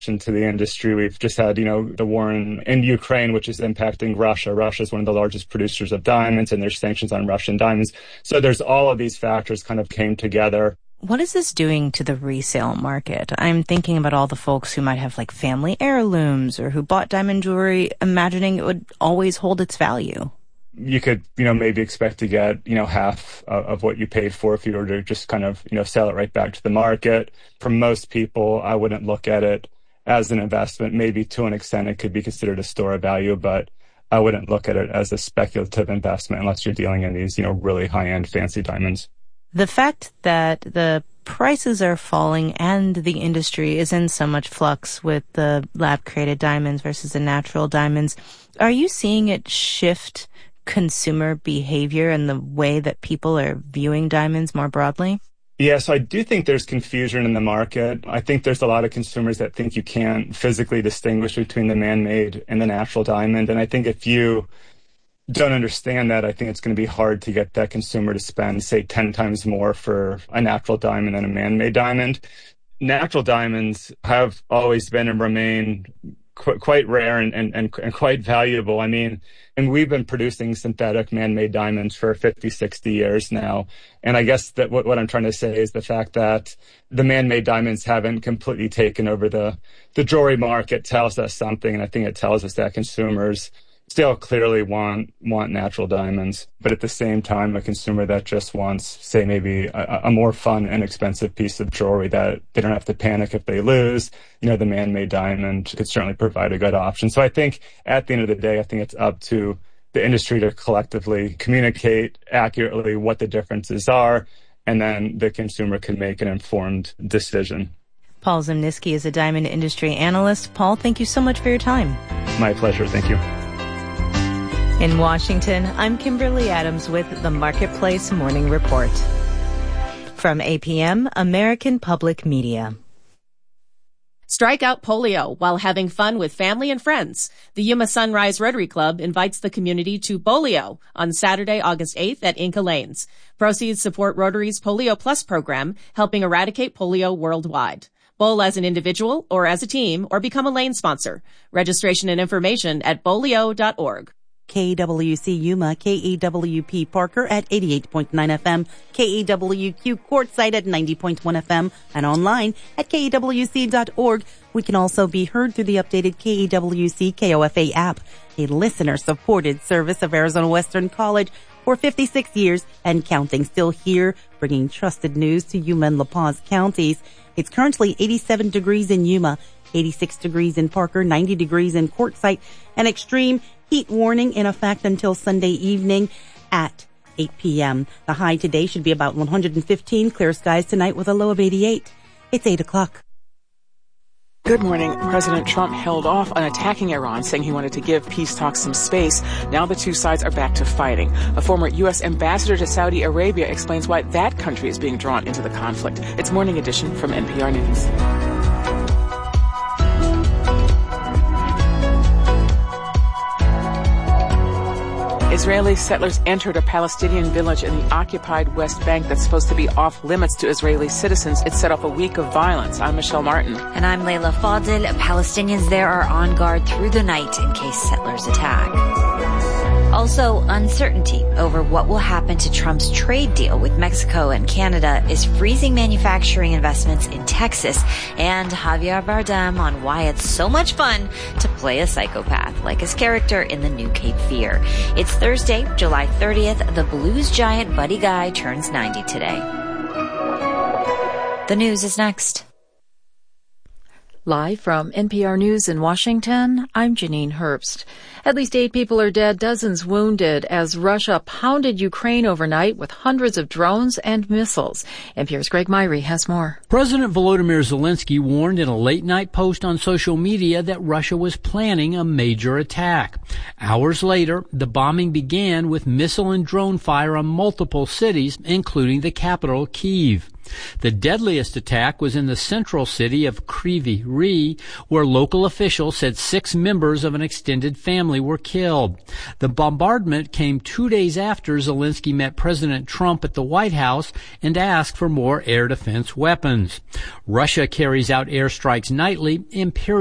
to the industry. We've just had, the war in Ukraine, which is impacting Russia. Russia is one of the largest producers of diamonds, and there's sanctions on Russian diamonds. So there's all of these factors kind of came together. What is this doing to the resale market? I'm thinking about all the folks who might have like family heirlooms or who bought diamond jewelry imagining it would always hold its value. You could, maybe expect to get, half of what you paid for if you were to just kind of, sell it right back to the market. For most people, I wouldn't look at it as an investment. Maybe to an extent it could be considered a store of value, but I wouldn't look at it as a speculative investment unless you're dealing in these, really high-end fancy diamonds. The fact that the prices are falling and the industry is in so much flux with the lab-created diamonds versus the natural diamonds, are you seeing it shift consumer behavior and the way that people are viewing diamonds more broadly? Yeah, so I do think there's confusion in the market. I think there's a lot of consumers that think you can't physically distinguish between the man-made and the natural diamond. And I think if you don't understand that, I think it's going to be hard to get that consumer to spend, say, 10 times more for a natural diamond than a man-made diamond. Natural diamonds have always been and remain quite rare and quite valuable. I mean, and we've been producing synthetic man-made diamonds for 50, 60 years now. And I guess that what I'm trying to say is the fact that the man-made diamonds haven't completely taken over the jewelry market tells us something. And I think it tells us that consumers still clearly want natural diamonds, but at the same time, a consumer that just wants, say, maybe a more fun and expensive piece of jewelry that they don't have to panic if they lose, the man-made diamond could certainly provide a good option. So I think at the end of the day, I think it's up to the industry to collectively communicate accurately what the differences are, and then the consumer can make an informed decision. Paul Zimnisky is a diamond industry analyst. Paul, thank you so much for your time. My pleasure. Thank you. In Washington, I'm Kimberly Adams with the Marketplace Morning Report. From APM, American Public Media. Strike out polio while having fun with family and friends. The Yuma Sunrise Rotary Club invites the community to Bolio on Saturday, August 8th at Inca Lanes. Proceeds support Rotary's Polio Plus program, helping eradicate polio worldwide. Bowl as an individual or as a team or become a lane sponsor. Registration and information at bolio.org. KWC Yuma, KEWP Parker at 88.9 FM, KEWQ Quartzsite at 90.1 FM, and online at KEWC.org. We can also be heard through the updated KEWC KOFA app, a listener-supported service of Arizona Western College for 56 years and counting. Still here, bringing trusted news to Yuma and La Paz counties. It's currently 87 degrees in Yuma, 86 degrees in Parker, 90 degrees in Quartzsite, an extreme heat warning in effect until Sunday evening at 8 p.m. The high today should be about 115. Clear skies tonight with a low of 88. It's 8 o'clock. Good morning. President Trump held off on attacking Iran, saying he wanted to give peace talks some space. Now the two sides are back to fighting. A former U.S. ambassador to Saudi Arabia explains why that country is being drawn into the conflict. It's Morning Edition from NPR News. Israeli settlers entered a Palestinian village in the occupied West Bank that's supposed to be off limits to Israeli citizens. It set off a week of violence. I'm Michelle Martin. And I'm Layla Fadil. Palestinians there are on guard through the night in case settlers attack. Also, uncertainty over what will happen to Trump's trade deal with Mexico and Canada is freezing manufacturing investments in Texas, and Javier Bardem on why it's so much fun to play a psychopath like his character in the new Cape Fear. It's Thursday, July 30th. The blues giant Buddy Guy turns 90 today. The news is next. Live from NPR News in Washington, I'm Janine Herbst. At least 8 people are dead, dozens wounded as Russia pounded Ukraine overnight with hundreds of drones and missiles. NPR's Greg Myrie has more. President Volodymyr Zelensky warned in a late-night post on social media that Russia was planning a major attack. Hours later, the bombing began with missile and drone fire on multiple cities, including the capital, Kyiv. The deadliest attack was in the central city of Kryvyi Rih, where local officials said 6 members of an extended family were killed. The bombardment came 2 days after Zelensky met President Trump at the White House and asked for more air defense weapons. Russia carries out airstrikes nightly. Imperial